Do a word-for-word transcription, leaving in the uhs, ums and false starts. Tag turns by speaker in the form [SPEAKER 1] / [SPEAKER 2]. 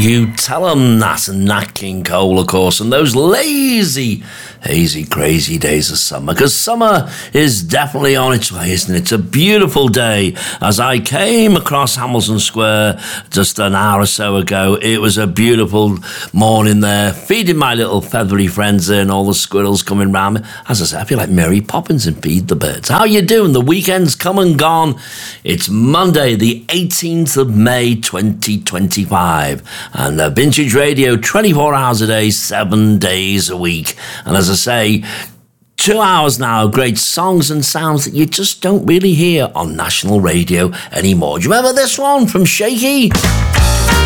[SPEAKER 1] You tell 'em that, and Nat King Cole, of course, and those lazy, hazy, crazy days of summer, because summer is definitely on its way, isn't it? It's a beautiful day. As I came across Hamilton Square just an hour or so ago, it was a beautiful morning there, feeding my little feathery friends there and all the squirrels coming round me. As I said, I feel like Mary Poppins and Feed the Birds. How you doing? The weekend's come and gone. It's Monday, the eighteenth of May, twenty twenty-five. And uh, Vintage Radio, twenty-four hours a day, seven days a week. And as I say, two hours now, great songs and sounds that you just don't really hear on national radio anymore. Do you remember this one from Shaky?